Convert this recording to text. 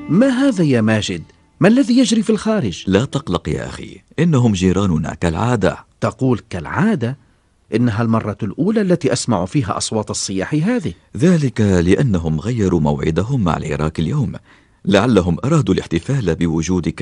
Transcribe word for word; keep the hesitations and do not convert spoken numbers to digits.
ما هذا يا ماجد؟ ما الذي يجري في الخارج؟ لا تقلق يا أخي، إنهم جيراننا كالعادة. تقول كالعادة؟ إنها المرة الأولى التي أسمع فيها أصوات الصياح هذه. ذلك لأنهم غيروا موعدهم مع العراك اليوم، لعلهم أرادوا الاحتفال بوجودك